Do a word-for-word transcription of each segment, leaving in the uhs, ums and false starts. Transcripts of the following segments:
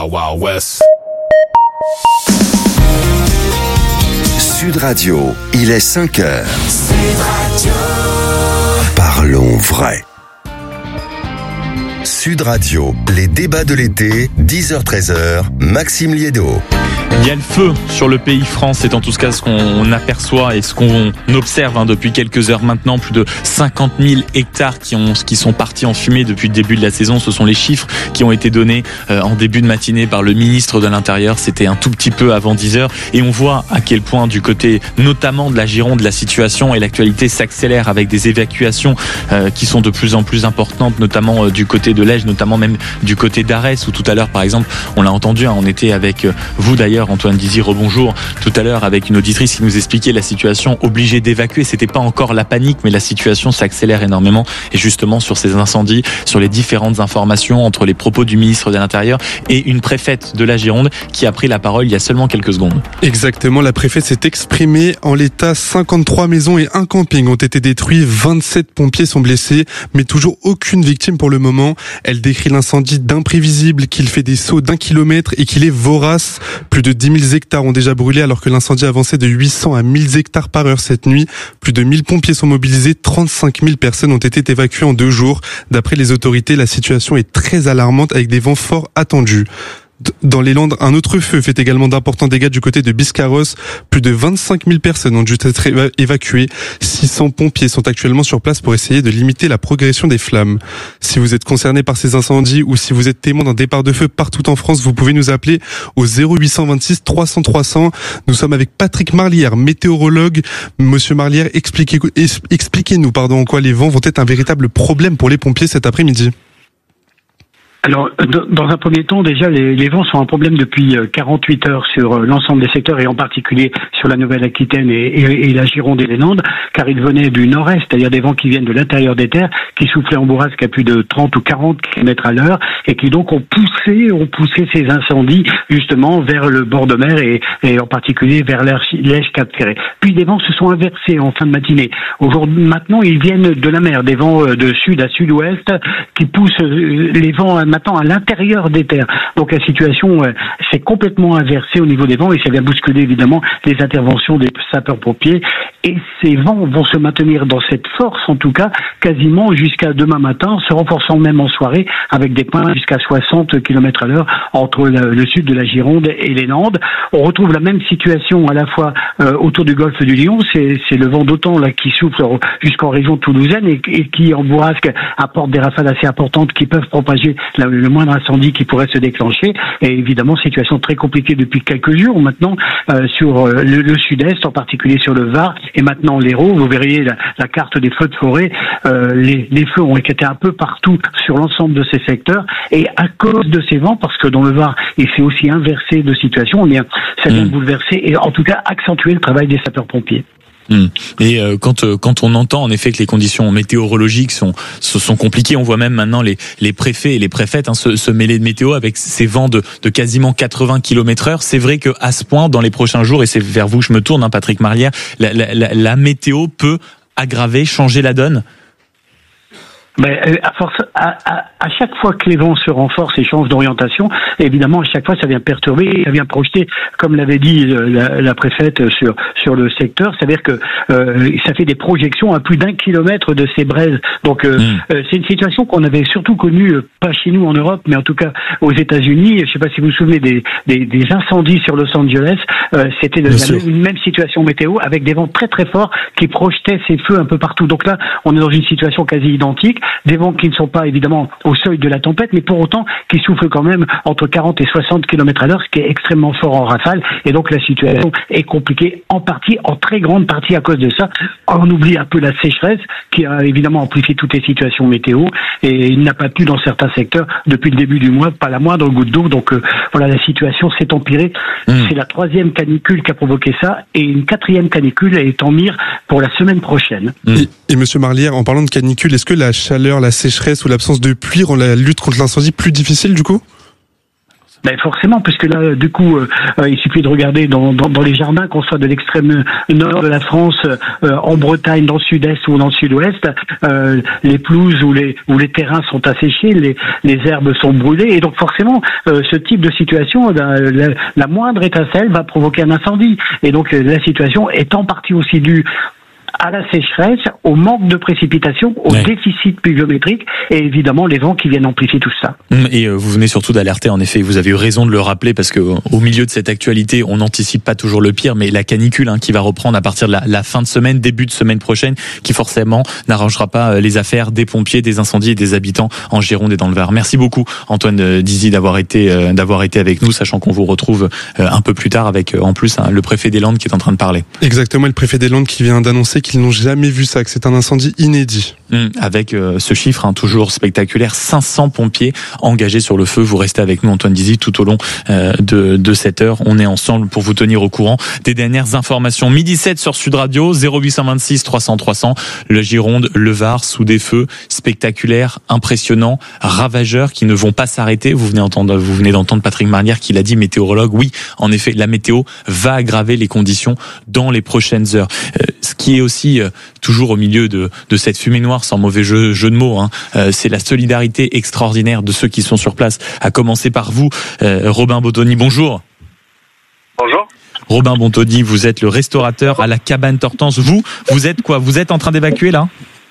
Wild Wild West. Sud Radio, il est cinq heures. Sud Radio. Parlons vrai. Sud Radio, les débats de l'été, dix heures treize heures, Maxime Liédo. Il y a le feu sur le pays France, c'est en tout cas ce qu'on aperçoit et ce qu'on observe hein, depuis quelques heures maintenant. Plus de cinquante mille hectares qui, ont, qui sont partis en fumée depuis le début de la saison. Ce sont les chiffres qui ont été donnés euh, en début de matinée par le ministre de l'Intérieur. C'était un tout petit peu avant dix heures. Et on voit à quel point du côté notamment de la Gironde, la situation et l'actualité s'accélère avec des évacuations euh, qui sont de plus en plus importantes, notamment euh, du côté de l'Ège, notamment même du côté d'Arès, où tout à l'heure par exemple, on l'a entendu, hein, on était avec euh, vous d'ailleurs, Antoine Dizy, rebonjour, tout à l'heure avec une auditrice qui nous expliquait la situation, obligée d'évacuer. C'était pas encore la panique, mais la situation s'accélère énormément. Et justement sur ces incendies, sur les différentes informations entre les propos du ministre de l'Intérieur et une préfète de la Gironde qui a pris la parole il y a seulement quelques secondes. Exactement, la préfète s'est exprimée. En l'état, cinquante-trois maisons et un camping ont été détruits, vingt-sept pompiers sont blessés, mais toujours aucune victime pour le moment. Elle décrit l'incendie d'imprévisible, qu'il fait des sauts d'un kilomètre et qu'il est vorace. Plus de dix mille hectares ont déjà brûlé alors que l'incendie avançait de huit cents à mille hectares par heure cette nuit. Plus de mille pompiers sont mobilisés, trente-cinq mille personnes ont été évacuées en deux jours. D'après les autorités, la situation est très alarmante avec des vents forts attendus. Dans les Landes, un autre feu fait également d'importants dégâts du côté de Biscarrosse. Plus de vingt-cinq mille personnes ont dû être évacuées. six cents pompiers sont actuellement sur place pour essayer de limiter la progression des flammes. Si vous êtes concerné par ces incendies ou si vous êtes témoin d'un départ de feu partout en France, vous pouvez nous appeler au zéro huit cent vingt-six trois cents trois cents. Nous sommes avec Patrick Marlière, météorologue. Monsieur Marlière, expliquez, expliquez-nous pardon, en quoi les vents vont être un véritable problème pour les pompiers cet après-midi. Alors, dans un premier temps, déjà, les, les vents sont un problème depuis quarante-huit heures sur l'ensemble des secteurs et en particulier sur la Nouvelle-Aquitaine et, et, et la Gironde et les Landes, car ils venaient du nord-est, c'est-à-dire des vents qui viennent de l'intérieur des terres, qui soufflaient en bourrasque à plus de trente ou quarante kilomètres à l'heure et qui donc ont poussé, ont poussé ces incendies justement vers le bord de mer et, et en particulier vers l'Ège Cap-Ferret. Puis des vents se sont inversés en fin de matinée. Aujourd'hui, maintenant, ils viennent de la mer, des vents de sud à sud-ouest qui poussent les vents maintenant à l'intérieur des terres. Donc la situation euh, s'est complètement inversée au niveau des vents et ça vient bousculer évidemment les interventions des sapeurs-pompiers. Et ces vents vont se maintenir dans cette force, en tout cas, quasiment jusqu'à demain matin, se renforçant même en soirée avec des points jusqu'à soixante kilomètres à l'heure entre le, le sud de la Gironde et les Landes. On retrouve la même situation à la fois euh, autour du golfe du Lion, c'est, c'est le vent d'OTAN là qui souffle jusqu'en région toulousaine et, et qui en bourrasque apporte des rafales assez importantes qui peuvent propager la, le moindre incendie qui pourrait se déclencher. Et évidemment, situation très compliquée depuis quelques jours maintenant euh, sur euh, le, le sud-est, en particulier sur le Var et maintenant l'Hérault. Vous verriez la, la carte des feux de forêt. Euh, les, les feux ont éclaté un peu partout sur l'ensemble de ces secteurs. Et à cause de ces vents, parce que dans le Var, il s'est aussi inversé de situation, on est, ça vient mmh. bouleverser et en tout cas accentuer le travail des sapeurs-pompiers. Mmh. Et euh, quand euh, quand on entend en effet que les conditions météorologiques sont sont compliquées, on voit même maintenant les les préfets et les préfètes hein, se, se mêler de météo avec ces vents de de quasiment quatre-vingts kilomètres heure. C'est vrai que à ce point, dans les prochains jours, et c'est vers vous que je me tourne, hein, Patrick Marlière, la, la, la, la météo peut aggraver, changer la donne. Mais à force, à, à, à chaque fois que les vents se renforcent et changent d'orientation, évidemment, à chaque fois, ça vient perturber, ça vient projeter, comme l'avait dit la, la préfète sur sur le secteur, c'est-à-dire que euh, ça fait des projections à plus d'un kilomètre de ces braises. Donc, euh, mmh. euh, c'est une situation qu'on avait surtout connue, euh, pas chez nous en Europe, mais en tout cas aux États-Unis. Je ne sais pas si vous vous souvenez des des, des incendies sur Los Angeles. Euh, c'était de, la même, une même situation météo avec des vents très très forts qui projetaient ces feux un peu partout. Donc là, on est dans une situation quasi identique. Des vents qui ne sont pas évidemment au seuil de la tempête, mais pour autant qui soufflent quand même entre quarante et soixante kilomètres à l'heure, ce qui est extrêmement fort en rafale. Et donc la situation est compliquée en partie, en très grande partie à cause de ça. On oublie un peu la sécheresse qui a évidemment amplifié toutes les situations météo et il n'a pas plu dans certains secteurs depuis le début du mois, pas la moindre goutte d'eau. Donc euh, voilà, la situation s'est empirée. Mmh. C'est la troisième canicule qui a provoqué ça et une quatrième canicule est en mire pour la semaine prochaine. Mmh. Et, et Monsieur Marlière, en parlant de canicule, est-ce que la chaleur, la sécheresse ou l'absence de pluie rend la lutte contre l'incendie plus difficile du coup ? Ben forcément, puisque là, du coup, euh, il suffit de regarder dans, dans, dans les jardins, qu'on soit de l'extrême nord de la France, euh, en Bretagne, dans le sud-est ou dans le sud-ouest, euh, les pelouses ou les où les terrains sont asséchés, les, les herbes sont brûlées, et donc forcément, euh, ce type de situation, la, la, la moindre étincelle va provoquer un incendie. Et donc la situation est en partie aussi due à la sécheresse, au manque de précipitations, au ouais. déficit pluviométrique et évidemment les vents qui viennent amplifier tout ça. Et vous venez surtout d'alerter, en effet, vous avez eu raison de le rappeler parce que au milieu de cette actualité, on n'anticipe pas toujours le pire, mais la canicule hein, qui va reprendre à partir de la, la fin de semaine, début de semaine prochaine, qui forcément n'arrangera pas les affaires des pompiers, des incendies et des habitants en Gironde et dans le Var. Merci beaucoup Antoine Dizy d'avoir été d'avoir été avec nous, sachant qu'on vous retrouve un peu plus tard avec en plus hein, le préfet des Landes qui est en train de parler. Exactement, le préfet des Landes qui vient d'annoncer qu'ils n'ont jamais vu ça, que c'est un incendie inédit. Mmh, avec euh, ce chiffre hein, toujours spectaculaire, cinq cents pompiers engagés sur le feu. Vous restez avec nous Antoine Dizy tout au long euh, de, de cette heure. On est ensemble pour vous tenir au courant des dernières informations. Midi sept sur Sud Radio, zéro huit cent vingt-six trois cents trois cents. Le Gironde, le Var sous des feux spectaculaires, impressionnants, ravageurs qui ne vont pas s'arrêter. Vous venez entendre, vous venez d'entendre Patrick Marnière qui l'a dit, météorologue. Oui, en effet, la météo va aggraver les conditions dans les prochaines heures. Euh, ce qui est aussi euh, toujours au milieu de, de cette fumée noire, sans mauvais jeu, jeu de mots, hein, euh, c'est la solidarité extraordinaire de ceux qui sont sur place, à commencer par vous, euh, Robin Bontoni, bonjour. Bonjour. Robin Bontoni, vous êtes le restaurateur à la cabane Tortance. Vous, vous êtes quoi? Vous êtes en train d'évacuer là?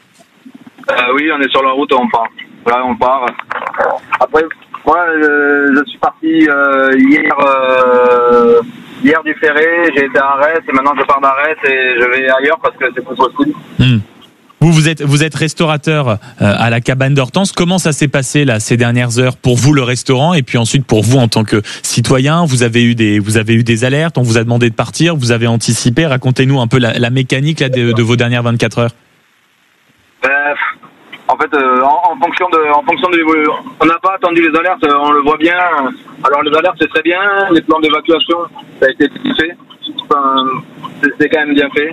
euh, Oui, on est sur la route, on part. Voilà, on part. Après, moi, je, je suis parti euh, hier... Euh, Hier du Ferré, j'ai été à Arès et maintenant je pars d'Arès et je vais ailleurs parce que c'est plus possible. Mmh. Vous, vous êtes, vous êtes restaurateur euh, à la cabane d'Hortense. Comment ça s'est passé là ces dernières heures pour vous le restaurant et puis ensuite pour vous en tant que citoyen? Vous avez eu des, vous avez eu des alertes, on vous a demandé de partir, vous avez anticipé. Racontez-nous un peu la, la mécanique là de, de vos dernières vingt-quatre heures. Ben, en fait, euh, en, en fonction de, en fonction de, on n'a pas attendu les alertes, on le voit bien. Alors les alertes c'est très bien, les plans d'évacuation ça a été fait, enfin, c'est, c'est quand même bien fait.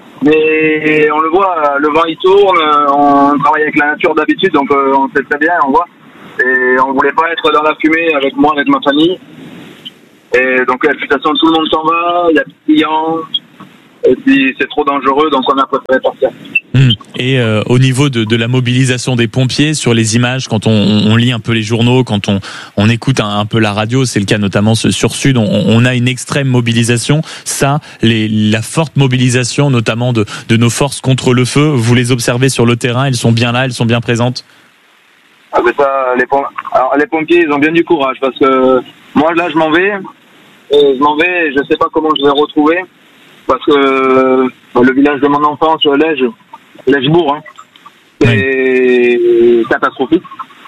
Mais on le voit, le vent il tourne, on travaille avec la nature d'habitude, donc euh, on sait très bien, on voit. Et on voulait pas être dans la fumée avec moi, avec ma famille. Et donc de toute façon tout le monde s'en va, il y a des clients. Et puis c'est trop dangereux, donc on a préféré partir. Mmh. Et euh, au niveau de, de la mobilisation des pompiers, sur les images, quand on, on lit un peu les journaux, quand on, on écoute un, un peu la radio, c'est le cas notamment sur Sud, on, on a une extrême mobilisation. Ça, les, la forte mobilisation notamment de, de nos forces contre le feu, vous les observez sur le terrain, elles sont bien là, elles sont bien présentes? Ah ben ça, les, pom- Alors, les pompiers, ils ont bien du courage parce que moi là je m'en vais, et je m'en vais et je sais pas comment je vais retrouver. Parce que euh, le village de mon enfance, Lège, Lège-Bourg, hein, c'est oui. catastrophique.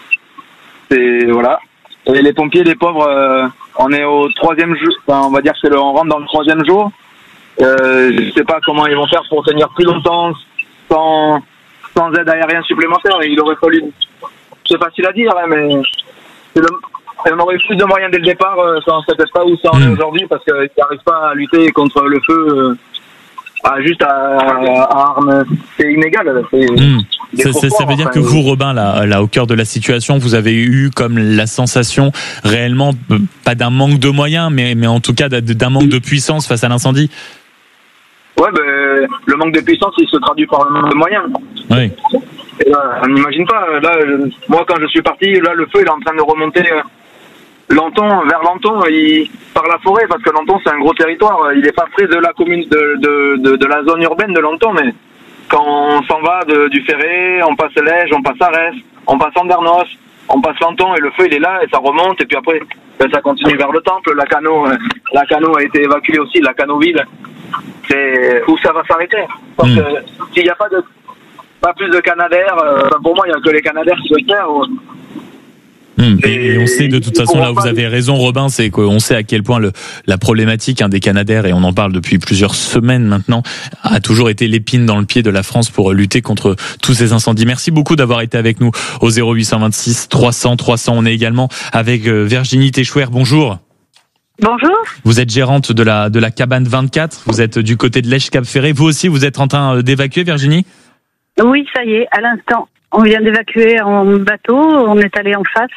C'est voilà. Et les pompiers, les pauvres, euh, on est au troisième jour. Enfin, on va dire que le, on rentre dans le troisième jour. Euh, je sais pas comment ils vont faire pour tenir plus longtemps sans sans aide aérienne supplémentaire. Il aurait fallu. C'est facile à dire, hein, mais c'est le. On aurait eu plus de moyens dès le départ, euh, ça, on ne sait peut-être pas où ça en est aujourd'hui parce qu'ils n'arrivent pas à lutter contre le feu euh, à, juste à, à armes. C'est inégal. C'est mmh. ça, ça, ça veut dire enfin, que vous, Robin, là, là, au cœur de la situation, vous avez eu comme la sensation réellement, pas d'un manque de moyens, mais, mais en tout cas d'un manque de puissance face à l'incendie? Ouais, ben, le manque de puissance, il se traduit par le manque de moyens. Oui. Et là, on n'imagine pas. Là, je, moi, quand je suis parti, là, le feu, il est en train de remonter. Euh, Lanton, vers Lanton, il, par la forêt, parce que Lanton c'est un gros territoire, il n'est pas pris de la commune, de, de, de, de la zone urbaine de Lanton, mais quand on s'en va de, du Ferré, on passe Lège, on passe Arès, on passe Andernos, on passe Lanton et le feu il est là et ça remonte et puis après ben, ça continue vers le temple, la Cano, la Cano a été évacuée aussi, la Canoville, c'est où ça va s'arrêter. Parce mmh. que s'il n'y a pas de pas plus de Canadair, euh, pour moi il n'y a que les Canadair qui se faire. Ou, Mmh. Et, et on sait de toute façon, là vous avez raison Robin, c'est qu'on sait à quel point le, la problématique hein, des Canadair, et on en parle depuis plusieurs semaines maintenant, a toujours été l'épine dans le pied de la France pour lutter contre tous ces incendies. Merci beaucoup d'avoir été avec nous au zéro huit cent vingt-six trois cents trois cents. On est également avec Virginie Téchouer, bonjour. Bonjour. Vous êtes gérante de la, de la cabane vingt-quatre, vous êtes du côté de Lège-Cap-Ferré. Vous aussi, vous êtes en train d'évacuer, Virginie? Oui, ça y est, à l'instant. On vient d'évacuer en bateau, on est allé en face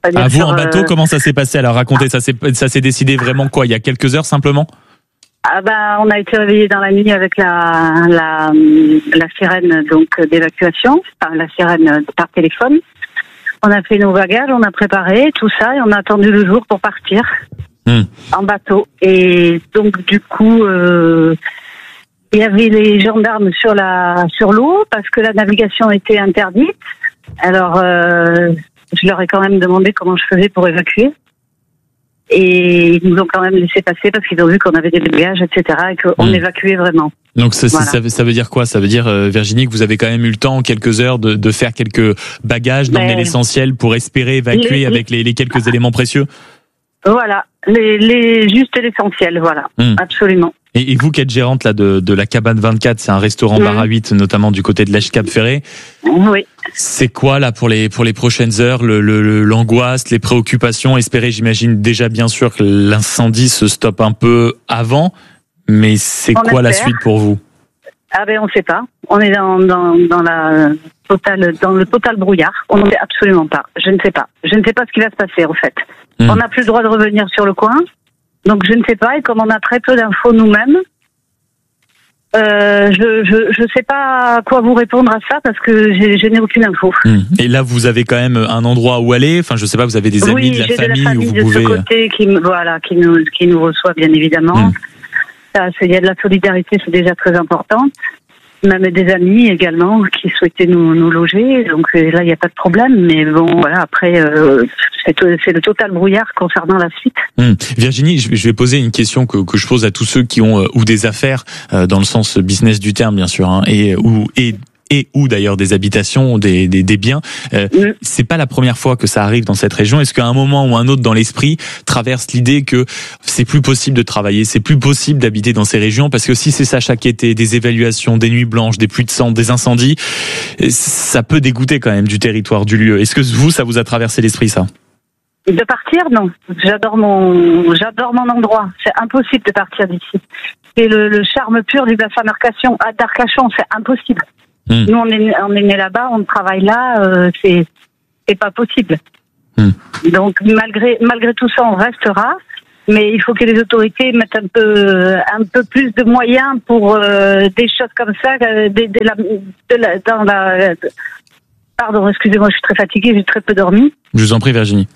À vous, en bateau, euh... comment ça s'est passé? Alors, racontez, ça s'est, ça s'est décidé vraiment quoi? Il y a quelques heures, simplement? Ah ben, on a été réveillés dans la nuit avec la, la, la sirène, donc, d'évacuation, enfin, la sirène par téléphone. On a fait nos bagages, on a préparé tout ça et on a attendu le jour pour partir mmh. en bateau. Et donc, du coup, euh, il y avait les gendarmes sur la, sur l'eau parce que la navigation était interdite. Alors, euh, je leur ai quand même demandé comment je faisais pour évacuer. Et ils nous ont quand même laissé passer parce qu'ils ont vu qu'on avait des bagages, et cetera et qu'on mmh. évacuait vraiment. Donc ça, voilà. ça, ça veut dire quoi? Ça veut dire, euh, Virginie, que vous avez quand même eu le temps, en quelques heures, de, de faire quelques bagages, d'emmener l'essentiel pour espérer évacuer les, avec les, les quelques éléments précieux? Voilà, les, les, juste l'essentiel, voilà, mmh. absolument. Et, et vous qui êtes gérante là de, de la Cabane vingt-quatre, c'est un restaurant mmh. bar à huit, notamment du côté de l'Esch-Cap-Ferré. Oui. C'est quoi là pour les pour les prochaines heures, le, le, l'angoisse, les préoccupations? Espérer, j'imagine déjà bien sûr que l'incendie se stoppe un peu avant, mais c'est on quoi espère. La suite pour vous? Ah ben on sait pas. On est dans dans dans la totale dans le total brouillard. On ne sait absolument pas. Je ne sais pas. Je ne sais pas ce qui va se passer en fait. Mmh. On n'a plus le droit de revenir sur le coin. Donc je ne sais pas, et comme on a très peu d'infos nous-mêmes, euh, je je je sais pas quoi vous répondre à ça parce que j'ai, je n'ai aucune info. Mmh. Et là, vous avez quand même un endroit où aller. Enfin, je sais pas, vous avez des amis, oui, de la j'ai famille, de la famille où vous de pouvez. Ce côté qui voilà, qui nous qui nous reçoit bien évidemment. Mmh. Ça, c'est, il y a de la solidarité, c'est déjà très important. Même des amis également qui souhaitaient nous, nous loger, donc là il n'y a pas de problème, mais bon voilà, après euh, c'est, c'est le total brouillard concernant la suite. Hum. Virginie, je vais poser une question que, que je pose à tous ceux qui ont euh, ou des affaires euh, dans le sens business du terme bien sûr, hein, et ou et et ou d'ailleurs des habitations, des, des, des biens. Euh, mmh. C'est pas la première fois que ça arrive dans cette région. Est-ce qu'à un moment ou un autre dans l'esprit traverse l'idée que c'est plus possible de travailler, c'est plus possible d'habiter dans ces régions parce que si c'est ça chaque été, des évaluations, des nuits blanches, des pluies de sang, des incendies, ça peut dégoûter quand même du territoire, du lieu. Est-ce que vous, ça vous a traversé l'esprit ça? De partir, non. J'adore mon, j'adore mon endroit. C'est impossible de partir d'ici. C'est le, le charme pur du bassin d'Arcachon. À d'Arcachon, c'est impossible. Mmh. Nous, on est, on est né là-bas, on travaille là, euh, c'est, c'est pas possible. Mmh. Donc, malgré, malgré tout ça, on restera, mais il faut que les autorités mettent un peu, un peu plus de moyens pour euh, des choses comme ça, de, de la, de la, dans la. Pardon, excusez-moi, je suis très fatiguée, j'ai très peu dormi. Je vous en prie, Virginie.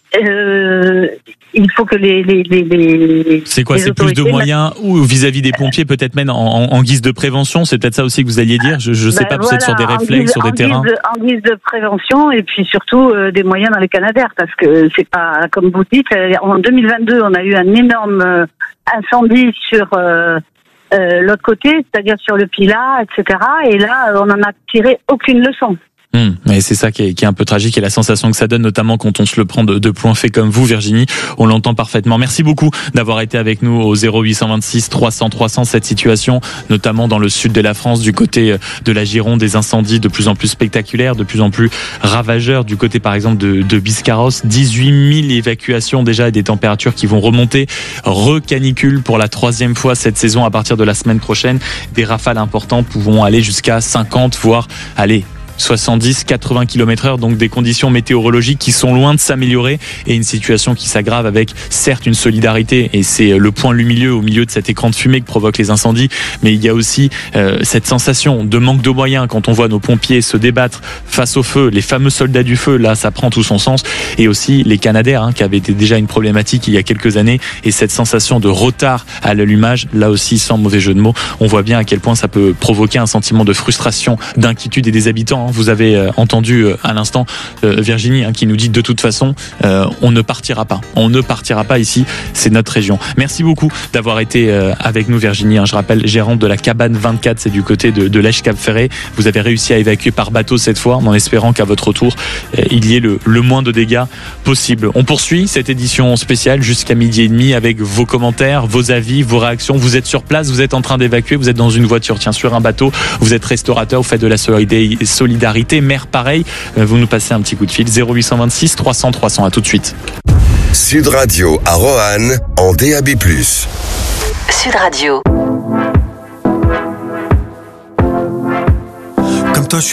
Euh, il faut que les, les, les, les c'est quoi, les c'est plus de moyens mettent... ou vis-à-vis des pompiers, peut-être même en, en, en guise de prévention, c'est peut-être ça aussi que vous alliez dire. Je, je sais ben pas, voilà, peut-être sur des réflexes, guise, sur des en terrains. Guise de, en guise de prévention et puis surtout euh, des moyens dans les Canadaires parce que c'est pas comme vous dites. En deux mille vingt-deux, on a eu un énorme euh, incendie sur euh, euh, l'autre côté, c'est-à-dire sur le Pilat, et cetera. Et là, on en a tiré aucune leçon. Hum, et c'est ça qui est, qui est un peu tragique et la sensation que ça donne, notamment quand on se le prend de, de point fait comme vous, Virginie. On l'entend parfaitement. Merci beaucoup d'avoir été avec nous au zéro huit cent vingt-six trois cents trois cents. Cette situation, notamment dans le sud de la France, du côté de la Gironde, des incendies de plus en plus spectaculaires, de plus en plus ravageurs. Du côté, par exemple, de, de Biscarrosse, dix-huit mille évacuations déjà et des températures qui vont remonter. Recanicule pour la troisième fois cette saison à partir de la semaine prochaine. Des rafales importantes pouvant aller jusqu'à cinquante, voire aller soixante-dix, quatre-vingts kilomètres heure, donc des conditions météorologiques qui sont loin de s'améliorer et une situation qui s'aggrave avec certes une solidarité et c'est le point lumineux au milieu de cet écran de fumée que provoquent les incendies, mais il y a aussi euh, cette sensation de manque de moyens quand on voit nos pompiers se débattre face au feu, les fameux soldats du feu, là ça prend tout son sens, et aussi les Canadaires hein, qui avaient été déjà une problématique il y a quelques années et cette sensation de retard à l'allumage, là aussi sans mauvais jeu de mots, on voit bien à quel point ça peut provoquer un sentiment de frustration, d'inquiétude et des habitants. Vous avez entendu à l'instant Virginie qui nous dit de toute façon on ne partira pas, on ne partira pas ici, c'est notre région. Merci beaucoup d'avoir été avec nous Virginie, je rappelle gérante de la Cabane vingt-quatre, c'est du côté de, de l'Esch-Cap-Ferré. Vous avez réussi à évacuer par bateau cette fois en espérant qu'à votre retour il y ait le, le moins de dégâts possible. On poursuit cette édition spéciale jusqu'à midi et demi avec vos commentaires, vos avis, vos réactions. Vous êtes sur place, vous êtes en train d'évacuer, vous êtes dans une voiture, tiens sur un bateau, vous êtes restaurateur, vous faites de la solidarité mère pareil, vous nous passez un petit coup de fil zéro huit cent vingt-six trois cents trois cents. À tout de suite. Sud Radio à Roanne en D A B plus. Sud Radio.